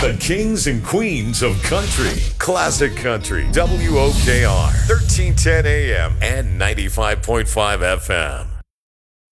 The kings and queens of country. Classic Country. WOKR. 1310 AM and 95.5 FM.